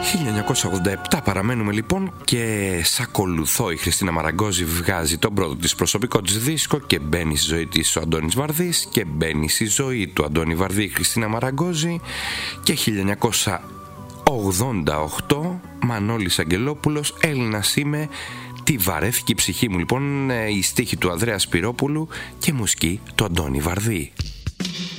1987 παραμένουμε λοιπόν και σ' ακολουθώ. Η Χριστίνα Μαραγκόζη βγάζει τον πρώτο της προσωπικό της δίσκο και μπαίνει στη ζωή της ο Αντώνης Βαρδής και μπαίνει στη ζωή του Αντώνη Βαρδή η Χριστίνα Μαραγκόζη. Και 1988 Μανώλης Αγγελόπουλος, Έλληνας είμαι, τι βαρέθηκε η ψυχή μου. Λοιπόν, η στίχη του Ανδρέα Σπυρόπουλου και μουσική του Αντώνη Βαρδή.